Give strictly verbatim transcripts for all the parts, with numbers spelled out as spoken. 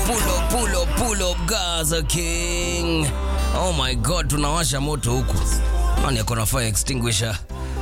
pull up, pull up, pull up, Gaza King. Oh my God, tunawasha moto huku. Nani akona fire extinguisher?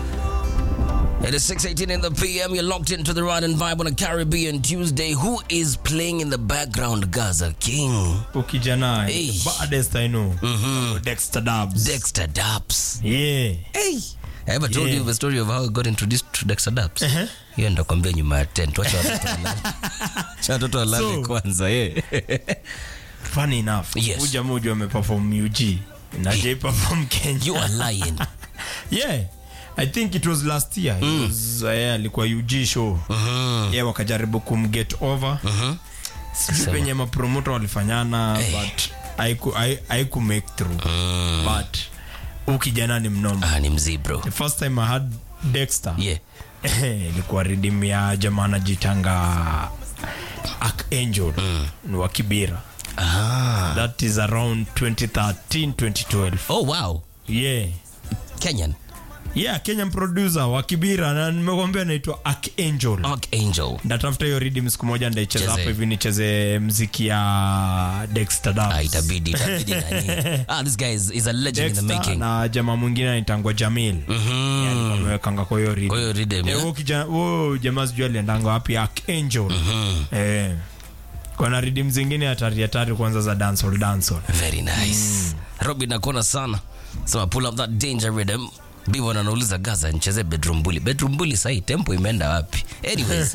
It is six eighteen in the P M. You're locked into the Ride and Vibe on a Caribbean Tuesday. Who is playing in the background, Gaza King? Ukijana, hey. Baddest I know. Mm-hmm. Dexter Dubs. Dexter Dubs. Yeah. Hey. I ever told yeah. you the story of how I got introduced to Dexter Dubs? Uh-huh. Hiyo ndo kwambia nyuma ya tent. Wacha watoto walale. Wacha watoto walale kwanza, yeah. Funny enough. Yes. Uja moja ameperform U G. Na J perform Kenya. You are lying. Yeah. I think it was last year. Mm. It was uh, yeah, ilikuwa U G show. Uh-huh. Yeah, wakajaribu kumget over. Uh-huh. Sijui penye mapromoter walifanyana, hey. But haiku haiku make through. Mm. But ukijana ni mnoma. Ah, ni mzee bro. The first time I had Dexter. Yeah. Ilikuwa redeem ya jamana jitanga Archangel. Mm. Ni wa Kibera. Ah. That is around twenty thirteen twenty twelve. Oh wow. Yeah. Kenyan. Yeah, Kenyan producer wa Kibera na nimekwambia anaitwa Archangel. Archangel. Ndatafuta hiyo redeem siku moja ndaicheza hapo hivi nicheze muziki ya Dexter Dubs. Ah, itabidi itabidi nani. Ah, this guy is, is a legend Dexter in the making. Na jamaa mwingine anaitwa Jamil. Mhm. Yani amewekanga kwa hiyo redeem. Kwa hiyo redeem. Eh, ukija oh jamaa sijui aliendanga wapi Archangel. Mhm. Eh. Kuna redeem zingine hatari hatari kwanza za dancehall dancehall. Very nice. Mm. Robin nakona sana. So I pull up that danger rhythm. Bivo anauliza Gaza nicheze bedroom bully. Bedroom bully sahi tempo imeenda wapi? Anyways.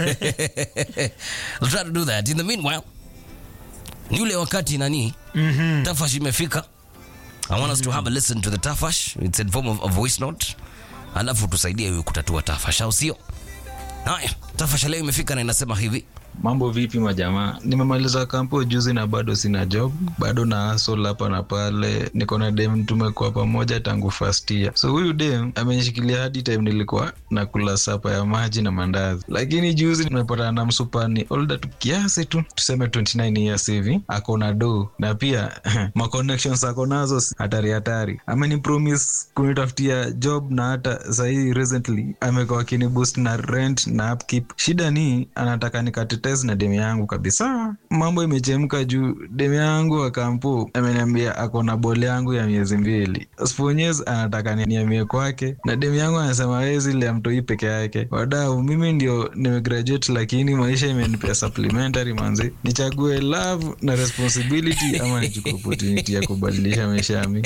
I'll try to do that. In the meanwhile, ni ule wakati nani? Mhm. Tafash imefika. I want us to have a listen to the Tafash. It's in form of a voice note. Alafu tusaidie wewe kutatua Tafash au sio? Haya, Tafash leo imefika na inasema hivi. Mambo vipi majamaa? Nimemaliza kampo juzi na bado sina job. Bado na hustle hapa na pale. Niko na dem tumekuwa pamoja tangu first year. So huyu dem amenishikilia hadi time nilikuwa nakula sapa ya maji na mandazi. Lakini juzi nimepata na msupani older tu kiasi tu. Tuseme twenty-nine years hivi. Ako na do. Na pia ma connections ako nazo hatari hatari. Ameni promise kunitafutia job na hata sahi recently amekuwa akini boost na rent na upkeep. Shida ni anataka nikate test na demu yangu kabisa. Mambo imechemka juu demu yangu wa kampo ameniambia ako na bole yangu ya miezi mbili. Sponyez anataka nihamie kwake na demu yangu anasema hawezi ile mtoi peke yake. Wadau, mimi ndio nimegraduate lakini maisha imenipea supplementary manzi. Nichague love na responsibility ama nichukue opportunity ya kubadilisha maisha yangu.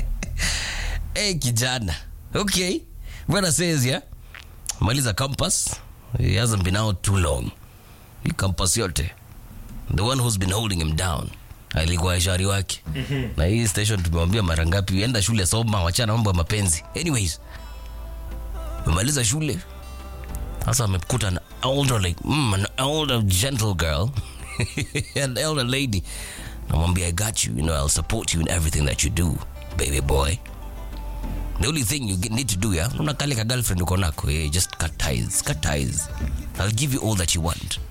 Hey kijana. Okay. Brother says yeah. Maliza campus. He hasn't been out too long. Hii campus yote, the one who's been holding him down alikuwa shari wake. Mm-hmm. Na hii station tumemwambia mara ngapi enda shule soma, wachana mambo ya mapenzi. Anyways, umaliza shule sasa amekuta an elderly mm, an older gentle girl an elder lady. Namwambia I got you, you know I'll support you in everything that you do baby boy. The only thing you need to do, yeah, unakale ka girlfriend uko nako, hey, just cut ties, cut ties. I'll give you all that you want.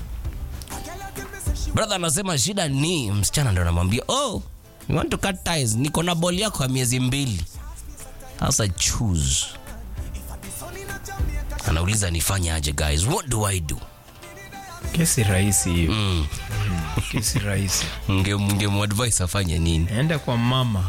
Brother anasema shida ni msichana ndo anamwambia, "Oh, you want to cut ties? Niko na ball yako ya miezi mbili." Sasa choose. Anauliza nifanye aje guys? What do I do? Kesi rahisi hiyo. Mm. Kesi rahisi. Nge nge advice afanye nini? Enda kwa mama.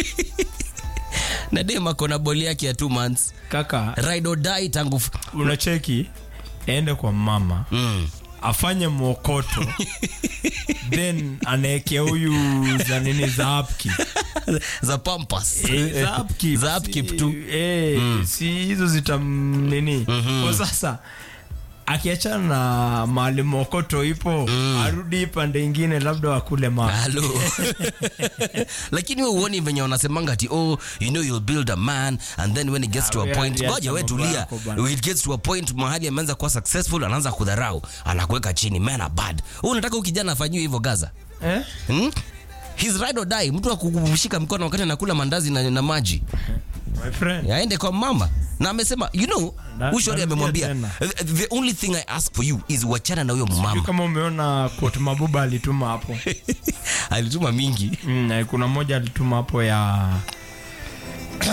Na dema kona ball yake ya two months. Kaka, ride or die tangu unacheki. Enda kwa mama. Mm. Afanye mwokoto. Then anaekea huyu za nini za upkeep. Za pampas. E, za upkeep. Za upkeep tu. Eh, mm. Si hizo zita nini. Mm-hmm. Kwa sasa akiachana na mahali mwokoto ipo, mm. arudi pande ingine labda wakule mama. Hello. Lakini wewe uone venye wanasemanga ati oh you know you'll build a man and then when it gets to a point ngoja wewe tulia, it gets to a point mahali ameanza kuwa successful anaanza kudharau, anakuweka chini, man are bad. Wewe unataka ukijana afanywe hivyo Gaza? Eh? Hmm? His ride or die, mtu akukushika mkono wakati anakula mandazi na, na maji. My friend. Yaende kwa mama. Na amesema you know ushori amemwambia the only thing I ask for you is wachana na huyo mama. Kama umeona quote Mabuba alituma hapo. Alituma mingi. Mm, kuna moja alituma hapo ya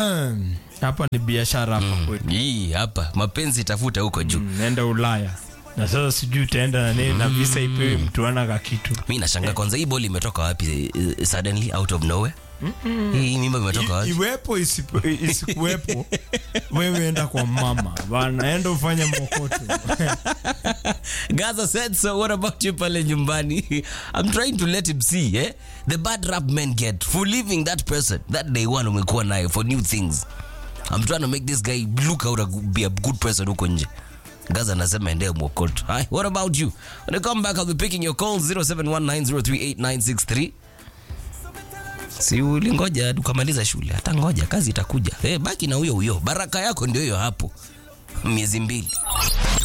hapa ni biashara hapa mm, kwetu. Hii hapa mapenzi tafuta huko juu. Mm, nenda Ulaya. Na sasa sijui utaenda na nini na visa ipewe mtu ana kitu. Mimi nashangaa kwanza hii ball imetoka wapi uh, suddenly out of nowhere? Hii mimba imetoka wapi? Iwepo isikuwepo. Wewe enda kwa mama. Bana enda ufanye mokoto. Gaza said so. What about you pale nyumbani? I'm trying to let him see eh? The bad rap men get for leaving that person that day one umekuwa naye for new things. I'm trying to make this guy look out to be a good person huko nje. Gaza anasema endea mwokoto. Hi, what about you? When I come back, I'll be picking your calls zero seven one nine zero three eight nine six three. Si ulingoja ukamaliza shule. Hata ngoja kazi itakuja. Eh, hey, baki na huyo huyo. Baraka yako ndio hiyo hapo. Miezi mbili.